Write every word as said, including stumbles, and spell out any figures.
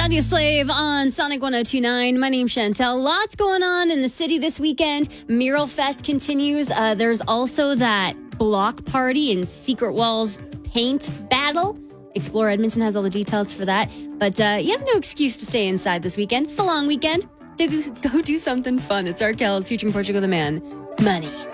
Audioslave on Sonic one oh two point nine. My name's Chantel. Lots going on in the city this weekend. Mural Fest continues. Uh, there's also that block party and Secret Walls paint battle. Explore Edmonton has all the details for that. But uh, you have no excuse to stay inside this weekend. It's the long weekend. Go do something fun. It's Arkells featuring Portugal the Man. Money.